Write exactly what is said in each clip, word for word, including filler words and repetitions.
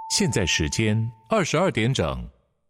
现在时间二十二点整。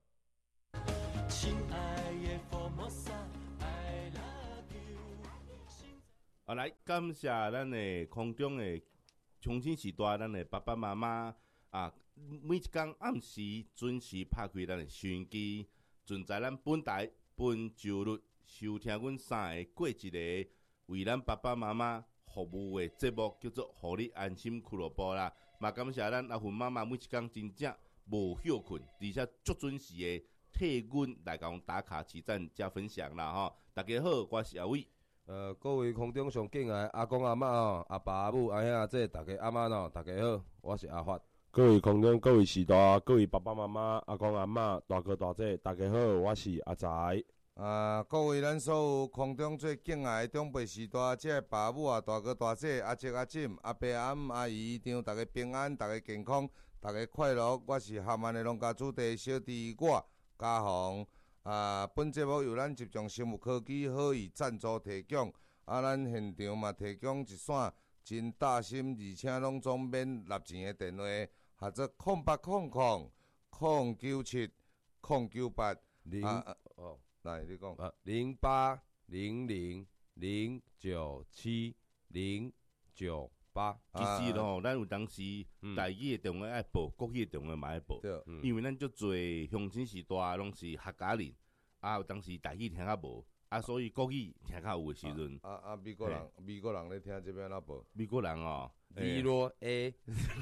啊，来感谢咱的空中的重新时代，咱的爸爸妈妈啊，每一天暗时准时拍开咱的收音机，尽在咱本台本周日收听阮三个过一个为咱爸爸妈妈服务的节目，叫做“互你安心俱乐部”啦。嘛，感谢咱阿芬妈妈每一天真正无休困，而且足准时的替阮来甲阮打卡、起赞、加分享啦吼。大家好，我是阿伟。 呃，各位空中上敬爱阿公阿嬷哦，阿爸阿母阿兄阿姐，大家阿嬷哦，大家好，我是阿发。 各位空中各位时代，各位爸爸妈妈、阿公阿嬷、大哥大姐，大家好，我是阿财。 啊，各位咱所有空中最敬爱的长辈时代，即个爸母啊、大哥大姐、阿叔阿婶、阿伯阿姆、阿姨姨丈，大家平安，大家健康，大家快乐。我是厦门的农家主地小弟我嘉宏。啊，本节目由咱集中生物科技好意赞助提供。啊，咱现场嘛提供一线真大心，而且拢总免纳钱的电话，或者空八空空空九七空九八零啊哦。 来，你讲啊，零八零零零九七零九八。 其实咯，咱有当时台语的电话爱报，国语的电话嘛爱报，因为咱足侪乡亲时代拢是客家人，啊，有当时台语听较无，啊，所以国语听较有的时阵。 啊啊，美国人，美国人咧听这边哪报？ 美国人哦 ，V 罗 A。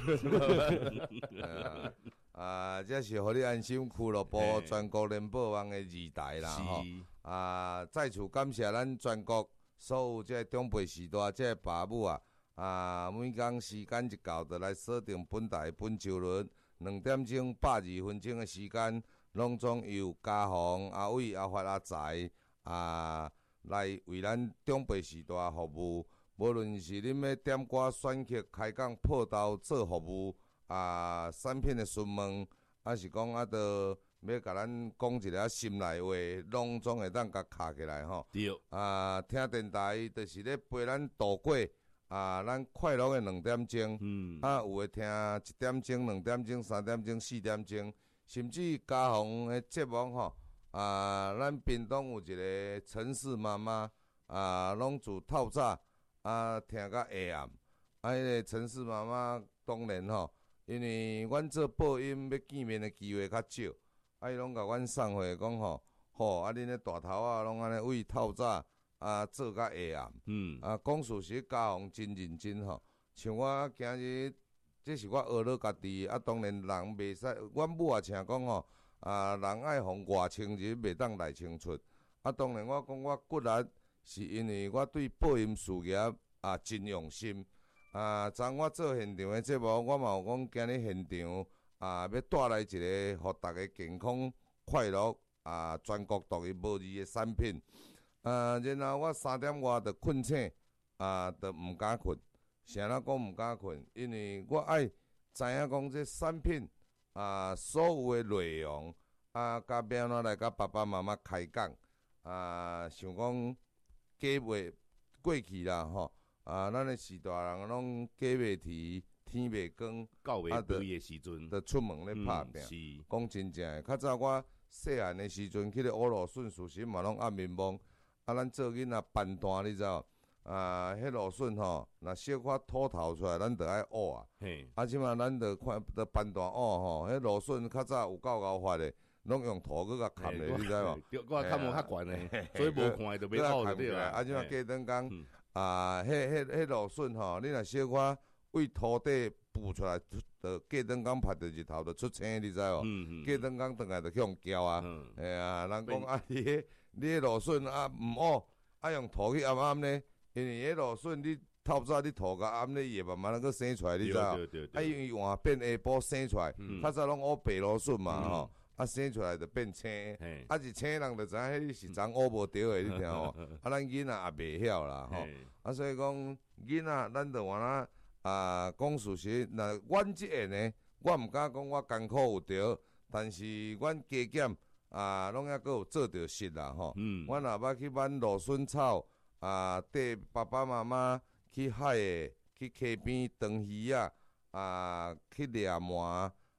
啊，这是互你安心俱乐部全国联播网的二台啦吼。啊，再次感谢咱全国所有这长辈时代这爸母啊，啊，每工时间一到，就来锁定本台本周日两点钟百二分钟的时间，拢总由嘉宏、阿伟、阿发、阿财啊来为咱长辈时代服务。无论是恁要点歌、选曲、开讲、破刀做服务。啊，产品的询问，还是讲啊，着要甲咱讲一个心内话，拢总会当甲卡起来吼。 对。 啊，听电台就是咧陪咱度过啊，咱快乐的两点钟。嗯。啊，有诶听一点钟、两点钟、三点钟、四点钟，甚至嘉宏的节目吼。啊，咱屏东有一个城市妈妈啊，拢自透早啊听到下暗。啊，迄个城市妈妈当然吼。因为阮做播音要见面的机会较少，啊，伊拢甲阮送回讲吼，吼，啊，恁咧大头啊，拢安尼为透早啊做到下暗，嗯，啊，讲事实嘉宏真认真吼，像我今日，这是我学了家己，啊，当然人袂使，阮母也请讲吼，啊，人爱互外清日袂当内清出，啊，当然我讲我骨力是因为我对播音事业啊真用心。啊，昨我做现场的节目，我嘛有讲今日现场啊，要带来一个互大家健康快乐啊，全国独一无二的产品。啊，然后我三点外就困醒，啊，就毋敢困。啥人讲毋敢困？因为我爱知影讲这产品啊，所有的内容啊，甲要安怎来甲爸爸妈妈开讲啊，想讲假袂过去啦吼。啊，咱的时代人拢假袂提，天袂光， 到袂对的时阵， 就出门咧拍拼。 是讲真正诶，较早我细汉的时阵，去咧乌鲁顺事实嘛拢暗面蒙。啊，咱做囡仔band单，你知道？啊，迄芦笋吼，若小可吐头出来，咱着爱挖啊。嘿。啊，即马咱着看，着band单挖吼，迄芦笋较早有够够发的，拢用土去甲砍咧，你知无？ 我较无较悬诶，所以无看就要挖就对啦。 啊，即马过灯讲。啊，迄、迄、迄芦笋吼，你若小可为土地浮出来，着过灯工晒着日头着出青，你知无？嗯嗯。过灯工转来着向焦啊，哎啊，人讲啊，你迄你迄芦笋啊毋挖，啊用土去暗暗咧，因为迄芦笋你透早你土甲暗咧，伊会慢慢仔佫生出来，你知无？啊，因为换变下晡生出来，较早拢挖白芦笋嘛吼。啊，生出来就变青，啊是青人就知影迄是昨挖无着诶，你听吼。啊，咱囡仔也袂晓啦吼。啊，所以讲囡仔，咱着换啊啊讲事实。那阮即个呢，我毋敢讲我艰苦有着，但是阮加减啊，拢还佫有做着实啦吼。嗯。阮若捌去挽芦笋草啊，缀爸爸妈妈去海诶，去溪边长鱼啊，啊去掠鳗。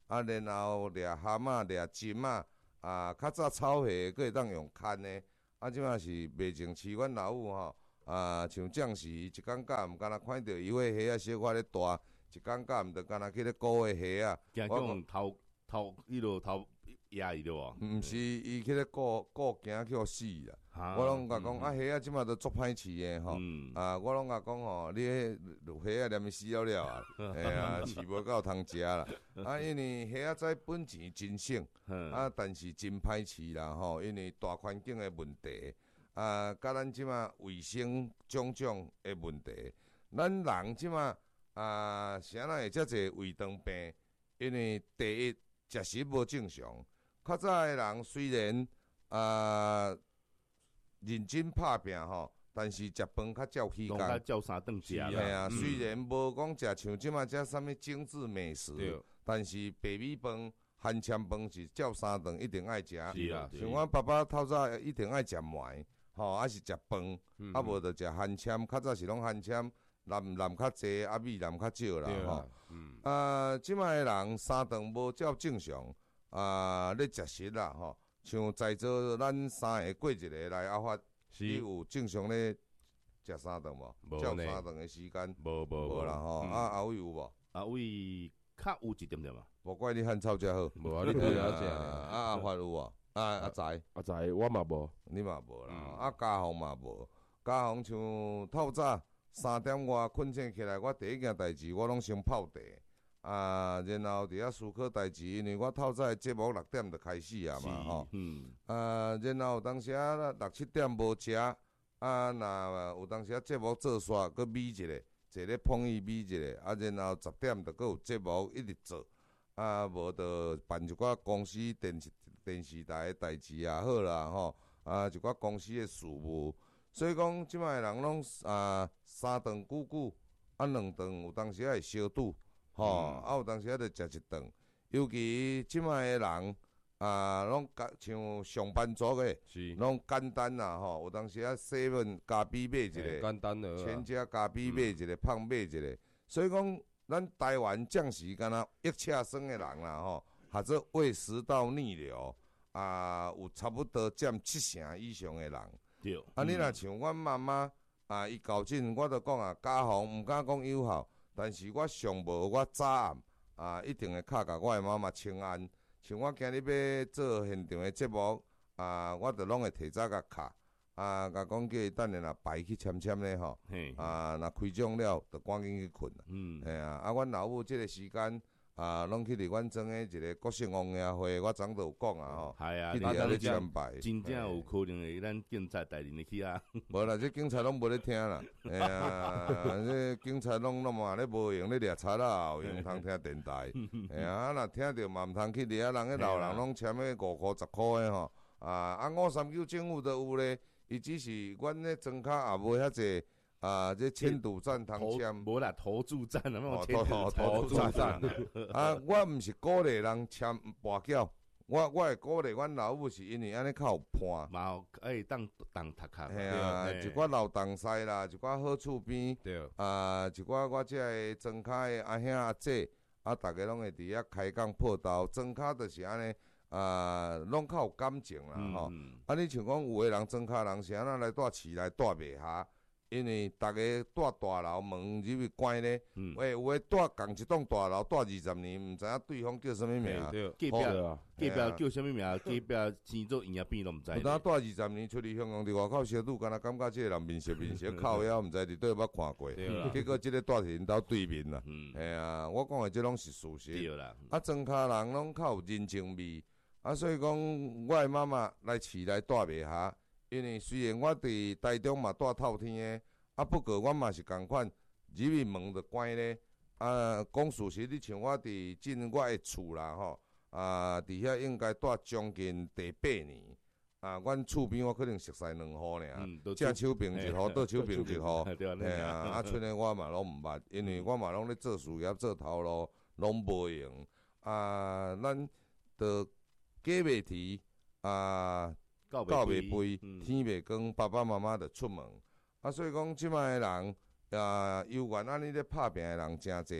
啊，然后掠蛤仔、掠金仔，啊，较早草虾佫会当用牵的，啊，即摆是袂前饲阮老母吼，啊，像将士一工假毋敢若看到伊迄虾仔小可咧大，一工假毋着敢若去咧顾迄虾仔。 惊叫偷偷迄落偷压伊咯无？ 毋是，伊去咧顾顾惊去互死啦。我拢甲讲，啊，虾仔即马都足歹饲诶吼，啊，我拢甲讲吼，你迄虾仔连死了了啊，哎呀，饲无够通食啦。啊，因为虾仔仔本钱真省，啊，但是真歹饲啦吼，因为大环境诶问题，啊，甲咱即马卫生种种诶问题，咱人即马啊，啥人会遮济胃肠病？因为第一食食无正常，较早诶人虽然啊。认真拍拼吼，但是食饭较照起工， 较照三顿食啦。 系啊，嗯、虽然无讲食像即马食啥物精致美食，但是白米饭、番签饭是照三顿一定爱食。 是啊， 像阮爸爸透早一定爱食糜，吼，还是食饭， 嗯、 啊无就食番签，较早是拢番签，南南较济，啊米南较少啦，吼。嗯、啊，即马诶人三顿无照正常，啊咧食食啦，吼。像在座咱三个过一个来阿发，你有正常咧食三顿无？照三顿的时间， 无无无啦吼。啊阿伟有无？ 阿伟较有一点点嘛。 无怪你汉草遮好。 无啊，你不了解。 啊阿发有无？啊阿财， 阿财我嘛无， 你嘛无啦。啊家宏嘛无，家宏像透早三點外困醒起來，我第一件代志我拢先泡茶。啊，然後伫遐思考代志，因為我透早的節目六點就開始啊嘛，吼。嗯。啊，然後有當時啊六七點無食，啊，若有當時啊節目做煞，佫咪一下，坐咧碰伊咪一下，啊，然後十點就佫有節目一直做，啊，無就辦一寡公司電視電視台的代志也好啦，吼。啊，一寡公司的事務，所以講即擺人攏啊三頓久久，啊兩頓有當時啊會小拄。吼、哦，啊有當時啊，着食一頓，尤其即擺誒人啊，攏像上班族誒，攏簡單啦吼。有當時啊，seven 咖啡買一個， 簡單的， 全家咖啡買一個，芳買一個。所以講，咱台灣將是敢若一車生誒人啦吼，或者胃食道逆流啊，有差不多佔七成以上誒人。 對， 啊，你若像阮媽媽啊，伊搞診，我著講啊，家訪毋敢講有效。但是我上無，我早暗啊，一定會敲甲我誒媽媽請安。像我今日要做現場誒節目啊，我著攏會提早甲敲啊，甲講叫伊等下若排去簽簽咧吼，啊，若開獎了，著趕緊去困啦。嗯，係啊，啊，阮老母即個時間啊，攏去佇阮莊誒一個國姓王爺會，我昨都有講啊吼， 係啊， 去佇遐咧簽牌， 真正有可能會咱警察帶領你去啊。 無啦，即警察攏無咧聽啦，哎呀，即警察攏攏嘛咧無用咧掠賊啦，有用通聽電台，哎呀，啊若聽着嘛毋通去掠，人迄老人攏簽迄五箍十箍誒吼，啊啊五三九政府都有咧，伊只是阮咧莊卡也無遐濟。啊！這簽賭站通簽， 無啦，投注站啊， 咩投投投注站啊！我毋是鼓勵人簽跋筊，我我會鼓勵阮老母是因為安尼較有伴， 嘛有誒當當讀殼。 係啊，一寡老同師啦，一寡好厝邊，啊，一寡我即個莊卡的阿兄阿姐，啊，逐個攏會佇遐開講報道，莊卡就是安尼，啊，攏較有感情啦吼。啊，你像講有個人莊卡人是安怎來帶飼來帶袂下。因為逐個住大樓門入去關咧，喂，有誒住共一棟大樓住二十年，毋知影對方叫啥物名， 隔壁隔壁叫啥物名，隔壁生做營業邊都毋知。有當住二十年出去香港佇外口小拄，敢若感覺即個人面色面色靠腰，毋知佇倒捌看過，結果即個住佇因兜對面啦。係啊，我講誒即攏是事實。啊，莊卡人攏較有人情味，啊，所以講我誒媽媽來飼來住袂下。因為雖然我佇台中嘛住透天誒，啊不過我嘛是共款，入去門就關咧。啊，講事實，你像我佇進我誒厝啦吼，啊，佇遐應該住將近第八年。啊，阮厝邊我可能熟悉兩戶爾，正手平一戶，倒手平一戶，係啊，啊，剩誒我嘛攏毋捌，因為我嘛攏咧做事業做頭路，攏無用。啊，咱着假袂提啊。狗袂肥，天袂光，爸爸媽媽就出門。啊，所以講即擺誒人啊，有緣安尼咧拍拼誒人誠濟。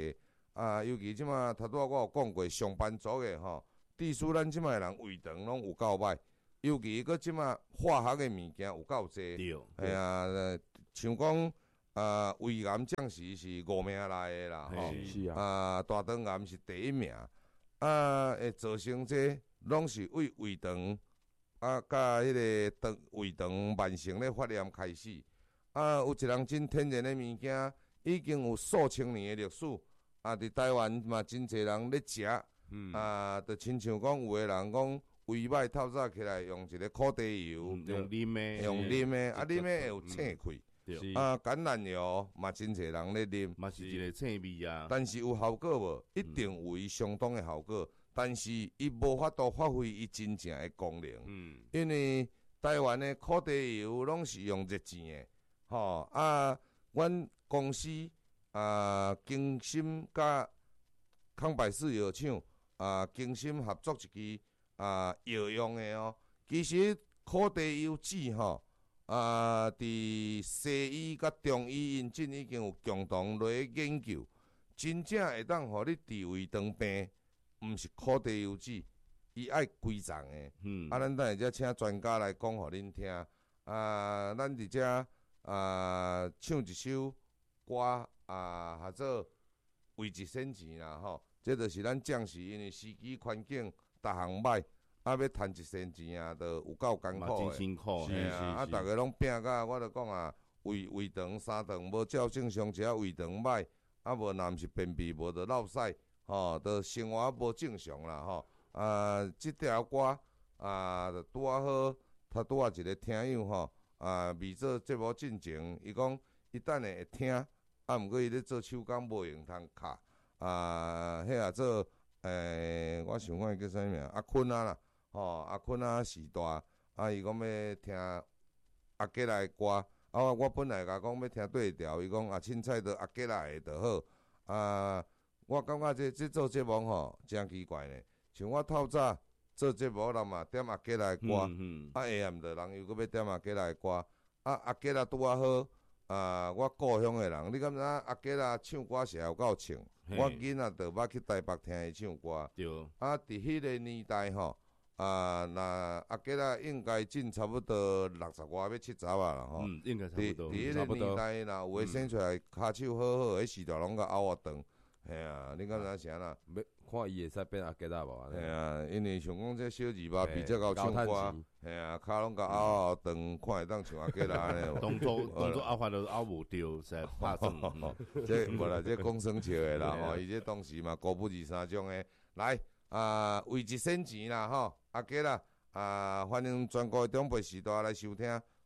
啊，尤其即马头拄仔我有讲过，上班族诶吼，致使咱即马诶人胃肠拢有够歹，尤其佫即马化学诶物件有够济。 对， 哎呀，像讲啊，胃癌暂时是五名内诶啦，吼， 是啊， 啊，大肠癌是第一名，啊，会造成这拢是为胃肠啊，甲迄个肠胃肠慢性咧发炎开始。啊，有一人真天然诶物件，已经有数千年诶历史。啊，伫台湾嘛，真侪人咧食， 嗯， 啊，就亲像讲有诶人讲胃歹透早起来用一个苦地油， 嗯用啉诶， 用啉诶，啊啉诶会有青气， 对， 啊橄榄油嘛真侪人咧啉， 嘛是一个青味啊。 但是有效果无？一定有伊相当诶效果，但是伊无法度发挥伊真正诶功能， 嗯， 因为台湾诶苦地油拢是用热钱诶，吼啊，阮公司。啊，金心甲康百氏药厂啊，金心合作一支啊药用的哦。其实苦地油脂吼啊，伫西医甲中医因真已经有共同落去研究，真正会当互你治胃肠病，毋是苦地油脂，伊爱规丛的。 嗯， 啊，咱等下则请专家来讲互恁听。啊，咱伫遮啊唱一首歌。啊，或者为一仙钱啦吼，这就是咱将士因为时机环境逐项歹，啊要趁一仙钱啊，就有够艰苦真诶。 辛苦， 是啊，啊逐个拢拼甲，我著讲啊，胃胃肠、三肠无照正常食，胃肠歹，啊无若毋是便秘，无就落屎，吼，就生活无正常啦吼。啊，即条歌啊，就拄啊好，他拄啊一个听友吼，啊未做节目进前，伊讲伊等下会听。啊，毋过伊咧做手工无用通卡，啊，迄也做诶，我想看伊叫啥物名？阿坤啊啦，吼，阿坤啊时代，啊，伊讲要听阿吉来歌，啊，我本来甲讲要听对调，伊讲啊，凊彩着阿吉来的就好，啊，我感觉这这做节目吼，真奇怪呢，像我透早做节目人嘛点阿吉来歌， 嗯嗯、 啊，下暗着人又搁要点阿吉来歌，啊，阿吉啊拄啊好。啊！我故乡诶人，你敢知阿吉啊唱歌是有够唱？我囡仔着捌去台北听伊唱歌。 对。 啊，伫迄个年代吼，啊，那阿吉啊应该进差不多六十外要七十啊啦吼。 嗯，应该差不多。 伫迄个年代，若有诶生出来骹手好好，迄时代拢甲拗啊长。嘿啊，你敢知啥啦？ 要看伊会使变阿吉仔无？ 嘿啊，因为像讲这小二吧，比较够唱歌。嘿啊，骹拢甲拗拗长，看会当像阿吉仔安尼。 当初当初拗法都拗无着，实在拍算。 这无啦，这讲生笑诶啦吼，伊这当时嘛高不二三种诶。来啊，为一仙钱啦吼，阿吉啦啊，欢迎全国中北时代来收听。